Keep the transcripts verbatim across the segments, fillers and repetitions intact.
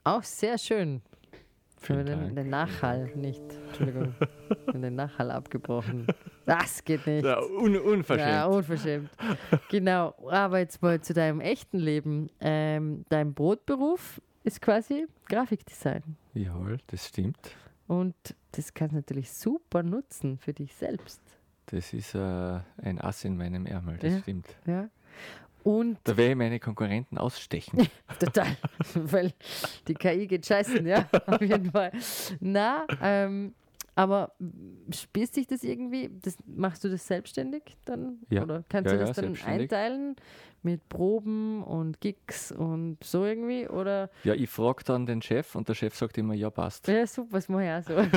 Auch sehr schön. Vielen den, Dank. den Nachhall nicht. Entschuldigung. den Nachhall abgebrochen. Das geht nicht. Ja, un, unverschämt. Ja, unverschämt. Genau. Aber jetzt mal zu deinem echten Leben. Ähm, dein Brotberuf ist quasi Grafikdesign. Jawohl, das stimmt. Und das kannst du natürlich super nutzen für dich selbst. Das ist äh, ein Ass in meinem Ärmel, das Ja. stimmt. Ja. Und Da werde ich meine Konkurrenten ausstechen. total, weil die K I geht scheißen, ja, auf jeden Fall. Na, ähm, aber spielst dich das irgendwie, das, machst du das selbstständig dann? Ja. Oder kannst Ja, du das ja, dann selbstständig. einteilen mit Proben und Gigs und so irgendwie? Oder, Ja, ich frage dann den Chef und der Chef sagt immer, ja, passt. ja super, das mache ich auch so.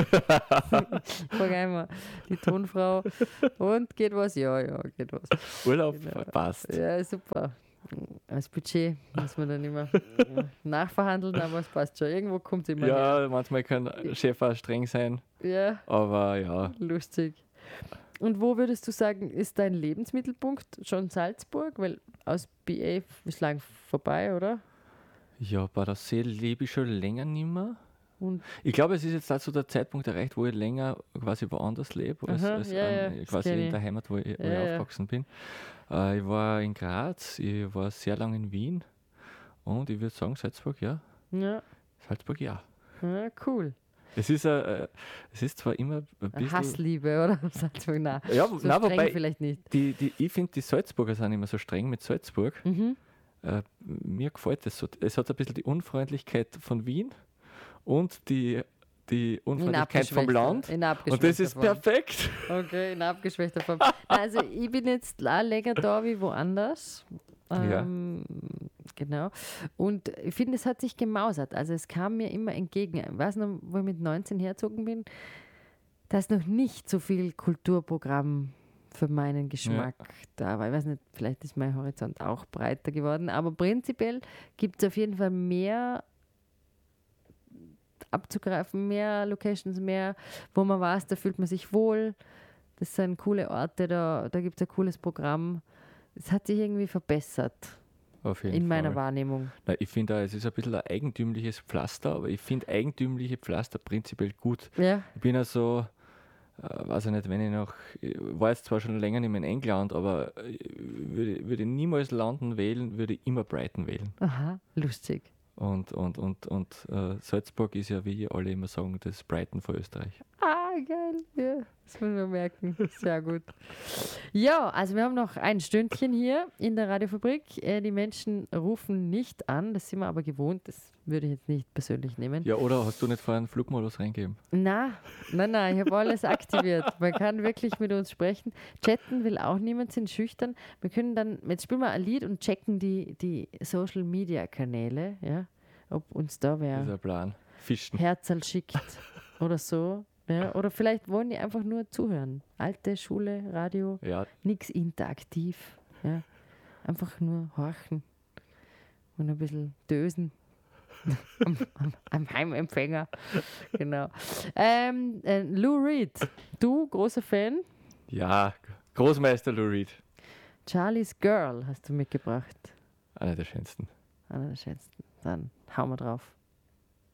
Ich frage einmal die Tonfrau, und geht was? Ja, ja, geht was. Urlaub Genau. passt. Ja, super. Das Budget muss man dann immer nachverhandeln, aber es passt schon. Irgendwo kommt es immer Ja, manchmal kann der Chef auch streng sein, her. Ja, aber ja, lustig. Und wo würdest du sagen, ist dein Lebensmittelpunkt schon Salzburg? Weil aus B A ist lang vorbei, oder? ja, bei der See lebe ich schon länger nicht mehr. Und Ich glaube, es ist jetzt dazu der Zeitpunkt erreicht, wo ich länger quasi woanders lebe, als, Aha, als ja, ja, ähm, das quasi kenn in ich. der Heimat, wo ich, wo Ja, ich ja. aufgewachsen bin. Äh, ich war in Graz, ich war sehr lange in Wien und ich würde sagen, Salzburg, ja. ja, Salzburg, ja. ja cool. Es ist, äh, es ist zwar immer ein bisschen... Hassliebe, oder? Salzburg, nein. Ja, So nein, streng wobei, vielleicht nicht. die, die, ich finde, die Salzburger sind immer so streng mit Salzburg. Mhm. Äh, mir gefällt das so. Es hat ein bisschen die Unfreundlichkeit von Wien und die, die Unfreundlichkeit vom abgeschwächter- Land. in Und das abgeschwächter ist Form. perfekt. Okay, in abgeschwächter Form. Also ich bin jetzt auch länger da wie woanders. Ja. Ähm, Genau. Und ich finde, es hat sich gemausert. Also es kam mir immer entgegen. Ich weiß noch, wo ich mit neunzehn hergezogen bin, da ist noch nicht so viel Kulturprogramm für meinen Geschmack da war. Ich weiß nicht, vielleicht ist mein Horizont auch breiter geworden, aber prinzipiell gibt es auf jeden Fall mehr abzugreifen, mehr Locations, mehr, wo man weiß, da fühlt man sich wohl. Das sind coole Orte, da, da gibt es ein cooles Programm. Es hat sich irgendwie verbessert Auf jeden in meiner Fall. Wahrnehmung. Nein, ich finde auch, es ist ein bisschen ein eigentümliches Pflaster, aber ich finde eigentümliche Pflaster prinzipiell gut. Ja, Ich bin also, äh, weiß ich nicht, wenn ich noch, ich war jetzt zwar schon länger nicht mehr in England, aber äh, würde, würde niemals London wählen, würde immer Brighton wählen. aha, lustig. Und, und, und, und äh, Salzburg ist ja, wie alle immer sagen, das Brighton von Österreich. Ah, geil. Ja, das müssen wir merken. Sehr gut. Ja, also wir haben noch ein Stündchen hier in der Radiofabrik. Äh, die Menschen rufen nicht an, das sind wir aber gewohnt. Das würde ich jetzt nicht persönlich nehmen. Ja, oder hast du nicht vorher einen Flugmodus reingegeben? Na, nein, nein, ich habe alles aktiviert. Man kann wirklich mit uns sprechen. Chatten will auch niemand, sind schüchtern. Wir können dann, jetzt spielen wir ein Lied und checken die, die Social Media Kanäle, ja, ob uns da Das ist wer ein Plan. Fischen. Herzl schickt oder so. Ja, oder vielleicht wollen die einfach nur zuhören. Alte Schule, Radio, Ja, nichts interaktiv. Ja. Einfach nur horchen und ein bisschen dösen. am, am, am Heimempfänger. Genau. Ähm, äh, Lou Reed, du, großer Fan. ja, Großmeister Lou Reed. Charlie's Girl hast du mitgebracht. Einer der schönsten. Einer der schönsten. Dann hauen wir drauf.